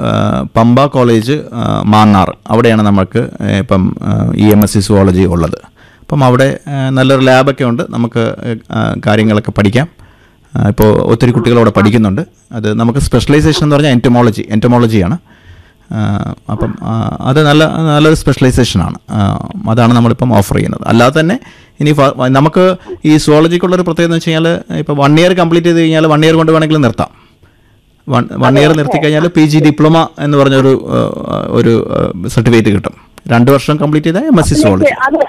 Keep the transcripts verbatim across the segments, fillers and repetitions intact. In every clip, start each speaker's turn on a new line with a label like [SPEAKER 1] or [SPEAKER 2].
[SPEAKER 1] Pamba college Mannar, അവിടെയാണ് നമുക്ക് ഇപ്പം ഈ എം എസ് സി സുവോളജി ഉള്ളത്. അപ്പം അവിടെ നല്ലൊരു ലാബൊക്കെ ഉണ്ട്, നമുക്ക് കാര്യങ്ങളൊക്കെ പഠിക്കാം. ഇപ്പോൾ ഒത്തിരി കുട്ടികൾ അവിടെ പഠിക്കുന്നുണ്ട്. അത് നമുക്ക് സ്പെഷ്യലൈസേഷൻ എന്ന് പറഞ്ഞാൽ എൻറ്റമോളജി എൻറ്റമോളജിയാണ്. അപ്പം അത് നല്ല നല്ലൊരു സ്പെഷ്യലൈസേഷനാണ്. അതാണ് നമ്മളിപ്പം ഓഫർ ചെയ്യുന്നത്. അല്ലാതെ തന്നെ ഇനി നമുക്ക് ഈ സുവോളജിക്കുള്ളൊരു പ്രത്യേകത എന്ന് വെച്ച് കഴിഞ്ഞാൽ ഇപ്പോൾ വൺ ഇയർ കംപ്ലീറ്റ് ചെയ്ത് കഴിഞ്ഞാൽ വൺ ഇയർ കൊണ്ട് വേണമെങ്കിലും നിർത്താം. വൺ വൺ ഇയർ നിർത്തി കഴിഞ്ഞാൽ പി ജി ഡിപ്ലോമ എന്ന് പറഞ്ഞൊരു ഒരു സർട്ടിഫിക്കറ്റ് കിട്ടും. രണ്ട് വർഷം കംപ്ലീറ്റ് ചെയ്താൽ എം എസ് സി സുവോളജി.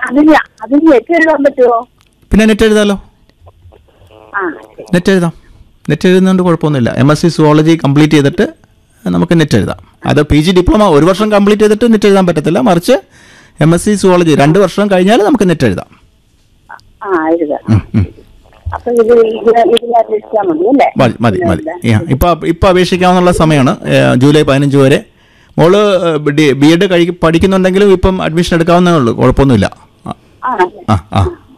[SPEAKER 1] പിന്നെ നെറ്റ് എഴുതാമല്ലോ, നെറ്റ് എഴുതാം. നെറ്റ് എഴുതുന്നതുകൊണ്ട് കുഴപ്പമൊന്നുമില്ല. M S C zoology complete ചെയ്തിട്ട് നമുക്ക് നെറ്റ് എഴുതാം. അത് പി ജി ഡിപ്ലോമ ഒരു വർഷം കംപ്ലീറ്റ് ചെയ്തിട്ട് നെറ്റ് എഴുതാൻ പറ്റത്തില്ല. മറിച്ച് എം എസ് സി സുവോളജി രണ്ട് വർഷം കഴിഞ്ഞാൽ നമുക്ക് നെറ്റ് എഴുതാം. മതി മതി. ഇപ്പൊ ഇപ്പൊ അപേക്ഷിക്കാവുന്ന സമയമാണ് ജൂലൈ പതിനഞ്ച് വരെ. മോള് ബി എഡ് കഴി പഠിക്കുന്നുണ്ടെങ്കിലും ഇപ്പം അഡ്മിഷൻ എടുക്കാവുന്നേ ഉള്ളൂ, കുഴപ്പമൊന്നുമില്ല. ആ ആ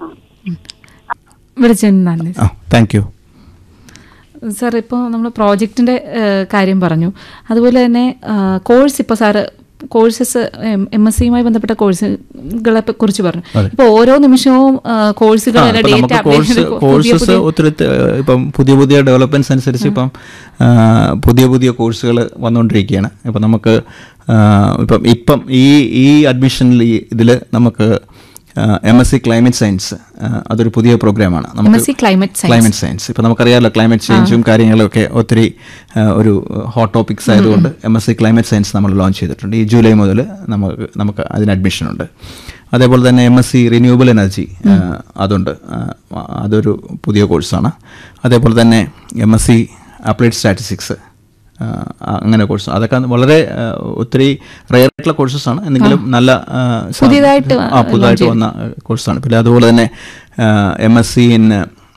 [SPEAKER 1] താങ്ക് യു
[SPEAKER 2] സാർ. ഇപ്പോൾ നമ്മൾ പ്രോജക്റ്റിൻ്റെ കാര്യം പറഞ്ഞു, അതുപോലെ തന്നെ കോഴ്സ് ഇപ്പോൾ സാറ് കോഴ്സസ് എം എസ് സിയുമായി ബന്ധപ്പെട്ട കോഴ്സുകളെ കുറിച്ച് പറഞ്ഞു. ഇപ്പോൾ ഓരോ നിമിഷവും കോഴ്സുകൾ
[SPEAKER 1] കോഴ്സസ് ഒത്തിരി ഇപ്പം പുതിയ പുതിയ ഡെവലപ്മെന്റ്സ് അനുസരിച്ച് ഇപ്പം പുതിയ പുതിയ കോഴ്സുകൾ വന്നുകൊണ്ടിരിക്കുകയാണ്. ഇപ്പം നമുക്ക് ഇപ്പം ഇപ്പം ഈ ഈ അഡ്മിഷനിൽ ഇതിൽ നമുക്ക് M S C climate science, അതൊരു പുതിയ പ്രോഗ്രാമാണ്. നമുക്ക് ക്ലൈമറ്റ് സയൻസ് ഇപ്പം നമുക്കറിയാമല്ലോ, ക്ലൈമറ്റ് ചേഞ്ചും കാര്യങ്ങളൊക്കെ ഒത്തിരി ഒരു ഹോട്ട് ടോപ്പിക്സ് ആയതുകൊണ്ട് M S C climate science നമ്മൾ ലോഞ്ച് ചെയ്തിട്ടുണ്ട്. ഈ ജൂലൈ മുതൽ നമുക്ക് നമുക്ക് അതിന് അഡ്മിഷനുണ്ട്. അതേപോലെ തന്നെ M S C renewable energy അതുണ്ട്, അതൊരു പുതിയ കോഴ്സാണ്. അതേപോലെ തന്നെ M S C applied statistics, അങ്ങനെ കോഴ്സ്, അതൊക്കെ വളരെ ഒത്തിരി റെയർ ആയിട്ടുള്ള കോഴ്സസാണ്. എന്തെങ്കിലും നല്ല
[SPEAKER 2] പുതിയതായിട്ട്
[SPEAKER 1] ആ പുതുതായിട്ട് വന്ന കോഴ്സാണ്. പിന്നെ അതുപോലെ തന്നെ M S C in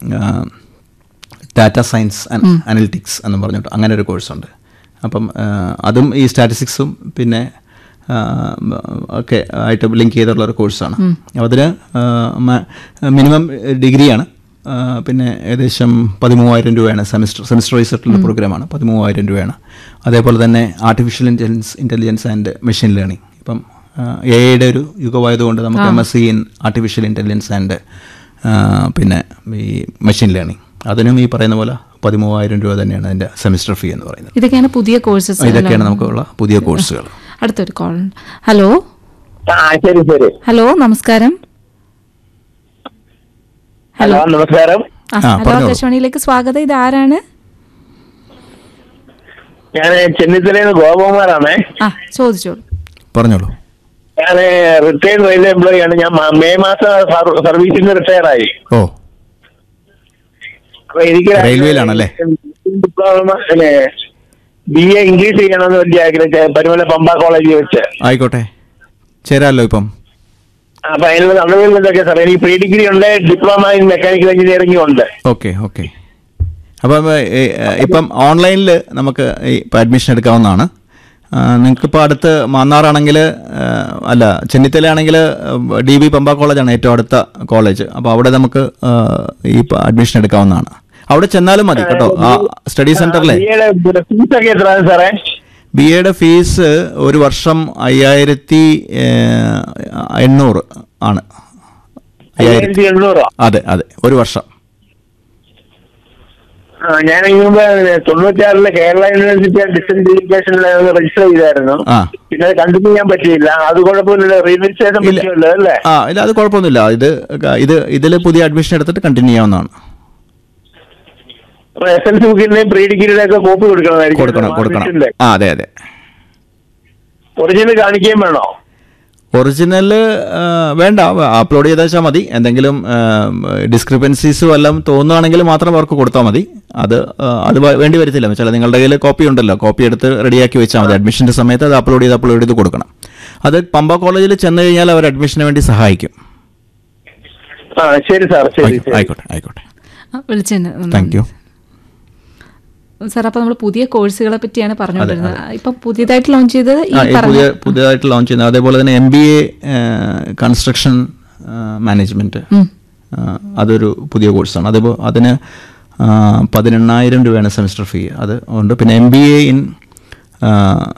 [SPEAKER 1] data science and analytics എന്ന് പറഞ്ഞിട്ട് അങ്ങനെ ഒരു കോഴ്സുണ്ട്. അപ്പം അതും ഈ സ്റ്റാറ്റിസ്റ്റിക്സും പിന്നെ ഒക്കെ ആയിട്ട് ലിങ്ക് ചെയ്തിട്ടുള്ള ഒരു കോഴ്സാണ്. അതിന് മിനിമം ഡിഗ്രിയാണ്. പിന്നെ ഏകദേശം പതിമൂവായിരം രൂപയാണ് സെമിസ്റ്റർ സെമിസ്റ്റർ വൈസ് ആയിട്ടുള്ള പ്രോഗ്രാമാണ്. പതിമൂവായിരം രൂപയാണ്. അതേപോലെ തന്നെ artificial intelligence intelligence and machine learning, ഇപ്പം എ ഐയുടെ ഒരു യുഗമായതുകൊണ്ട് നമുക്ക് M S C in artificial intelligence and പിന്നെ ഈ മെഷീൻ ലേണിംഗ്, അതിനും ഈ പറയുന്ന പോലെ പതിമൂവായിരം രൂപ തന്നെയാണ് അതിൻ്റെ സെമിസ്റ്റർ ഫീ എന്ന് പറയുന്നത്.
[SPEAKER 2] ഇതൊക്കെയാണ് പുതിയ കോഴ്സസ്,
[SPEAKER 1] ഇതൊക്കെയാണ് നമുക്കുള്ള പുതിയ കോഴ്സുകൾ.
[SPEAKER 2] അടുത്തൊരു കോൾ. ഹലോ ഹലോ നമസ്കാരം.
[SPEAKER 3] ഹലോ നമസ്കാരം.
[SPEAKER 2] ആകാശവാണിയിലേക്ക് സ്വാഗതം. ഇത് ആരാണ്?
[SPEAKER 3] ഞാൻ ചെന്നിത്തലയിൽ ഗോപകുമാറാണേ.
[SPEAKER 2] ആ ചോദിച്ചോളൂ.
[SPEAKER 1] പറഞ്ഞോളൂ.
[SPEAKER 3] ഞാൻ റിട്ടയർഡ് റെയിൽവേ എംപ്ലോയി ആണ്. ഞാൻ മെയ് മാസം സർവീസിൽ നിന്ന് റിട്ടയർ ആയി.
[SPEAKER 1] ഓ,
[SPEAKER 3] അപ്പൊ എനിക്ക്
[SPEAKER 1] റെയിൽവേയിലാണല്ലേ?
[SPEAKER 3] ഡിപ്ലോമ ബി എ ഇംഗ്ലീഷ് ചെയ്യണമെന്ന് വലിയ ആഗ്രഹിച്ച പരുമല പമ്പ കോളേജിൽ വെച്ച്.
[SPEAKER 1] ആയിക്കോട്ടെ, ചേരാമല്ലോ ഇപ്പം.
[SPEAKER 3] അപ്പൊ അതിനുള്ള നടപടികൾ എന്തൊക്കെയാ സാർ? എനിക്ക് പ്രീ ഡിഗ്രി ഉണ്ട്, ഡിപ്ലോമ ഇൻ മെക്കാനിക്കൽ എഞ്ചിനീയറിംഗും ഉണ്ട്.
[SPEAKER 1] Okay okay. അപ്പം ഇപ്പം ഓൺലൈനിൽ നമുക്ക് ഇപ്പം അഡ്മിഷൻ എടുക്കാവുന്നതാണ്. നിങ്ങൾക്കിപ്പോൾ അടുത്ത് മാന്നാറാണെങ്കിൽ, അല്ല ചെന്നിത്തലയാണെങ്കിൽ ഡി ബി പമ്പ കോളേജാണ് ഏറ്റവും അടുത്ത കോളേജ്. അപ്പോൾ അവിടെ നമുക്ക് ഈ അഡ്മിഷൻ എടുക്കാവുന്നതാണ്. അവിടെ ചെന്നാലും മതി കേട്ടോ, ആ സ്റ്റഡി സെന്ററിലെ. ബി എയുടെ ഫീസ് ഒരു വർഷം അയ്യായിരത്തി എണ്ണൂറ് ആണ്.
[SPEAKER 3] അയ്യായിരത്തി എണ്ണൂറോ?
[SPEAKER 1] അതെ അതെ, ഒരു വർഷം.
[SPEAKER 3] ഞാൻ തൊണ്ണൂറ്റാറില് കേരള യൂണിവേഴ്സിറ്റി ഡിസ്റ്റൻസ് എഡ്യൂക്കേഷനിൽ രജിസ്റ്റർ ചെയ്തായിരുന്നു. പിന്നെ അത് കണ്ടിന്യൂ ചെയ്യാൻ പറ്റിയില്ല. അത് കുഴപ്പമൊന്നുമില്ല, റീരജിസ്ട്രേഷൻ പറ്റിയല്ലോ അല്ലേ?
[SPEAKER 1] ആ ഇല്ല, അത് കുഴപ്പമൊന്നുമില്ല. ഇത് ഇത് ഇതിൽ പുതിയ അഡ്മിഷൻ എടുത്തിട്ട് കണ്ടിന്യൂ ചെയ്യാവുന്നതാണ്.
[SPEAKER 3] എസ് എൽ സി ബുക്കിന്റെ പ്രീ ഡിഗ്രിയുടെ ഒക്കെ കോപ്പി കൊടുക്കണമായിരിക്കും.
[SPEAKER 1] കൊടുക്കണം കൊടുക്കണം. ആ അതെ അതെ.
[SPEAKER 3] ഒറിജിനൽ കാണിക്കുകയും വേണോ?
[SPEAKER 1] ഒറിജിനൽ വേണ്ട, അപ്ലോഡ് ചെയ്താൽ മതി. എന്തെങ്കിലും ഡിസ്ക്രിപ്പൻസീസ് വല്ലതും തോന്നുകയാണെങ്കിൽ മാത്രം അവർക്ക് കൊടുത്താൽ മതി. അത് അത് വേണ്ടി വരത്തില്ല. വെച്ചാൽ നിങ്ങളുടെ കയ്യിൽ കോപ്പി ഉണ്ടല്ലോ, കോപ്പി എടുത്ത് റെഡിയാക്കി വെച്ചാൽ മതി. അഡ്മിഷൻ്റെ സമയത്ത് അത് അപ്ലോഡ് ചെയ്ത് അപ്ലോഡ് ചെയ്ത് കൊടുക്കണം. അത് പമ്പ കോളേജിൽ ചെന്ന് കഴിഞ്ഞാൽ അവർ അഡ്മിഷന് വേണ്ടി സഹായിക്കും.
[SPEAKER 3] ശരി സാർ, ശരി.
[SPEAKER 1] ആയിക്കോട്ടെ ആയിക്കോട്ടെ.
[SPEAKER 2] വിളിച്ചതിന്
[SPEAKER 1] താങ്ക് യു
[SPEAKER 2] സാർ. അപ്പോൾ നമ്മൾ പുതിയ കോഴ്സുകളെ പറ്റിയാണ് പറഞ്ഞുകൊണ്ടിരുന്നത്. ഇപ്പം പുതിയതായിട്ട് ലോഞ്ച് ചെയ്തത്
[SPEAKER 1] പുതിയ പുതിയതായിട്ട് ലോഞ്ച് ചെയ്യുന്നത് അതേപോലെ തന്നെ M B A construction management, അതൊരു പുതിയ കോഴ്സാണ്. അതേപോലെ അതിന് പതിനെണ്ണായിരം രൂപയാണ് സെമിസ്റ്റർ ഫീ. അത് ഉണ്ട്. പിന്നെ എം ബി എ ഇൻ